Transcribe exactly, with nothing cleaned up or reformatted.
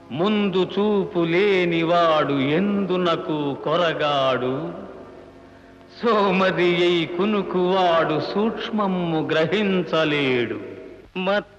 ముందు చూపు లేనివాడు ఎందునకు కొరగాడు, సోమరి అయి కునుకువాడు సూక్ష్మము గ్రహించలేడు.